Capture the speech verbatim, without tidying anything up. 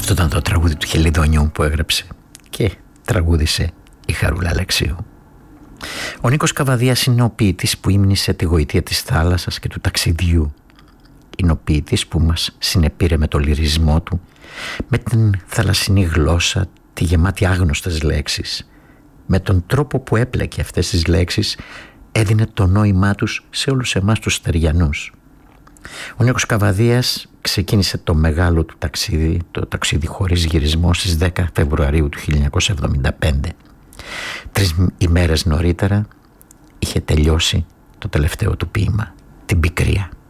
Αυτό ήταν το τραγούδι του Χελιδονιού που έγραψε και τραγούδισε η Χαρούλα Αλεξίου. Ο Νίκος Καβαδίας είναι ο ποιητής που ύμνησε τη γοητεία της θάλασσας και του ταξιδιού. Είναι ο ποιητής που μας συνεπήρε με το λυρισμό του, με την θαλασσινή γλώσσα, τη γεμάτη άγνωστες λέξεις. Με τον τρόπο που έπλεκε αυτές τις λέξεις έδινε το νόημά τους σε όλους εμάς τους στεριανούς. Ο Νίκος Καβαδίας ξεκίνησε το μεγάλο του ταξίδι, το ταξίδι χωρίς γυρισμό, στις δέκα Φεβρουαρίου του χίλια εννιακόσια εβδομήντα πέντε. Τρεις ημέρες νωρίτερα είχε τελειώσει το τελευταίο του ποίημα, την Πικρία.